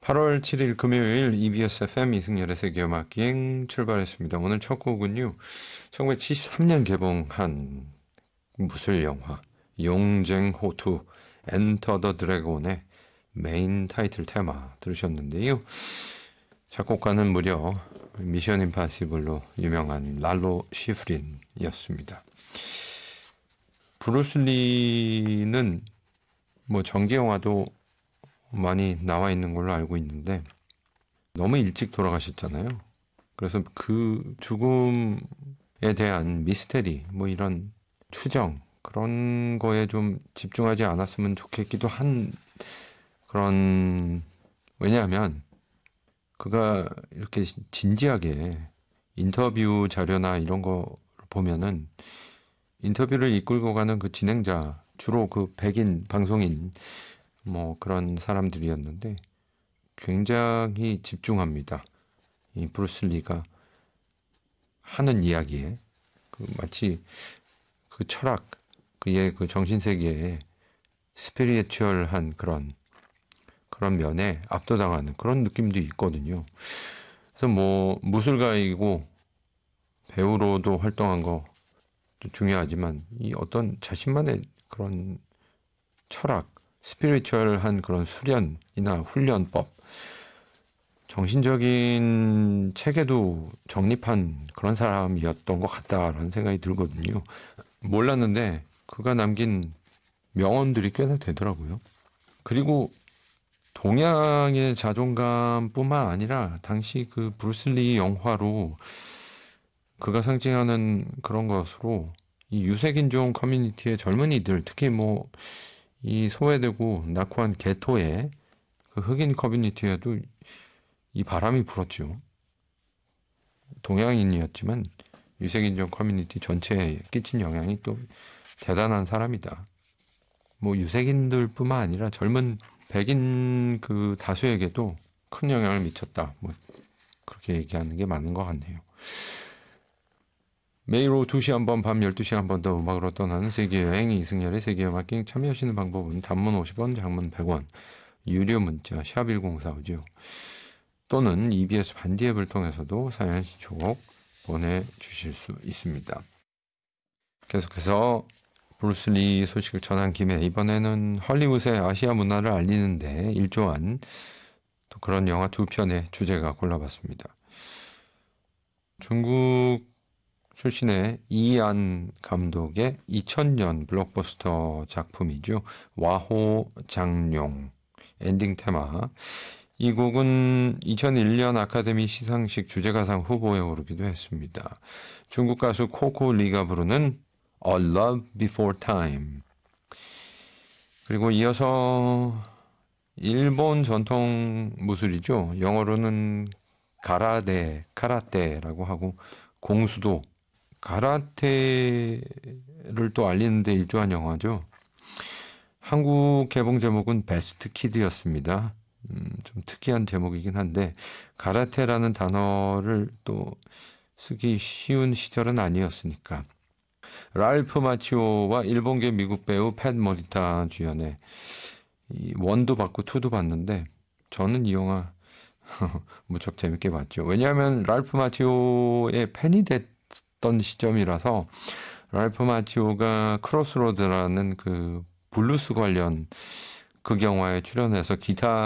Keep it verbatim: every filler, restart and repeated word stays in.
팔월 칠일 금요일 이비에스 에프엠 이승열의 세계음악기행 출발했습니다. 오늘 첫 곡은요, 천구백칠십삼 년 개봉한 무술 영화 용쟁호투 엔터 더 드래곤의 메인 타이틀 테마 들으셨는데요. 작곡가는 무려 미션 임파서블로 유명한 랄로 시프린이었습니다. 브루스 리는 뭐 전기 영화도 많이 나와 있는 걸로 알고 있는데 너무 일찍 돌아가셨잖아요. 그래서 그 죽음에 대한 미스테리, 뭐 이런 추정, 그런 거에 좀 집중하지 않았으면 좋겠기도 한 그런, 왜냐하면 그가 이렇게 진지하게 인터뷰 자료나 이런 거 보면은 인터뷰를 이끌고 가는 그 진행자, 주로 그 백인 방송인 뭐 그런 사람들이었는데 굉장히 집중합니다. 이 브루스 리가 하는 이야기에 그 마치 그 철학, 그의 그 정신세계에 스피리추얼한 그런 그런 면에 압도당하는 그런 느낌도 있거든요. 그래서 뭐 무술가이고 배우로도 활동한 거 중요하지만 이 어떤 자신만의 그런 철학, 스피리추얼한 그런 수련이나 훈련법, 정신적인 체계도 정립한 그런 사람이었던 것 같다라는 생각이 들거든요. 몰랐는데 그가 남긴 명언들이 꽤나 되더라고요. 그리고 동양의 자존감뿐만 아니라 당시 그 브루슬리 영화로 그가 상징하는 그런 것으로 이 유색인종 커뮤니티의 젊은이들, 특히 뭐 이 소외되고 낙후한 게토의 그 흑인 커뮤니티에도 이 바람이 불었죠. 동양인이었지만 유색인종 커뮤니티 전체에 끼친 영향이 또 대단한 사람이다. 뭐 유색인들뿐만 아니라 젊은 백인 그 다수에게도 큰 영향을 미쳤다. 뭐 그렇게 얘기하는 게 맞는 것 같네요. 매일 오후 두 시 한 번, 밤 열두 시 한 번 더 음악으로 떠나는 세계여행 이승열의 세계음악기행. 참여하시는 방법은 단문 오십 원, 장문 백 원, 유료 문자 샵 일공사오죠. 또는 이비에스 반디 앱을 통해서도 사연 신청곡 보내주실 수 있습니다. 계속해서 브루스 리 소식을 전한 김에 이번에는 헐리우드의 아시아 문화를 알리는데 일조한 또 그런 영화 두 편의 주제가 골라봤습니다. 중국 출신의 이안 감독의 이천 년 블록버스터 작품이죠. 와호 장룡 엔딩 테마. 이 곡은 이천일 년 아카데미 시상식 주제가상 후보에 오르기도 했습니다. 중국 가수 코코 리가 부르는 A Love Before Time. 그리고 이어서 일본 전통 무술이죠. 영어로는 가라데, 카라테라고 하고 공수도, 가라테를 또 알리는데 일조한 영화죠. 한국 개봉 제목은 베스트 키드였습니다. 음, 좀 특이한 제목이긴 한데 가라테라는 단어를 또 쓰기 쉬운 시절은 아니었으니까. 랄프 마치오와 일본계 미국 배우 팻 모리타 주연의 이 원도 봤고 투도 봤는데 저는 이 영화 무척 재밌게 봤죠. 왜냐하면 랄프 마치오의 팬이 됐던 시점이라서. 랄프 마치오가 크로스로드라는 그 블루스 관련 그 영화에 출연해서 기타